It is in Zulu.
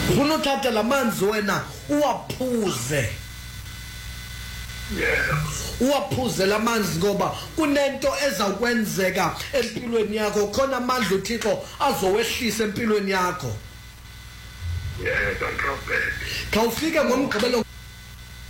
ufuna uthatha lamanzi wena uwaphuze. Uwaphuze lamanzi ngoba kunento ezakwenzeka empilweni yakho, khona amandla uThixo azowehlisa empilweni yakho. Don't drop it. Khawufike ngomgqibelo